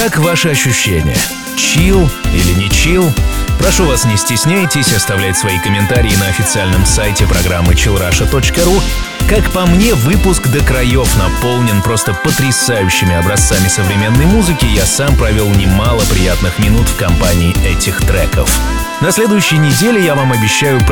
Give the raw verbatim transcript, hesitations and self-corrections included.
Как ваши ощущения? Чил или не чил? Прошу вас, не стесняйтесь оставлять свои комментарии на официальном сайте программы чил раша точка ру. Как по мне, выпуск до краев наполнен просто потрясающими образцами современной музыки. Я сам провел немало приятных минут в компании этих треков. На следующей неделе я вам обещаю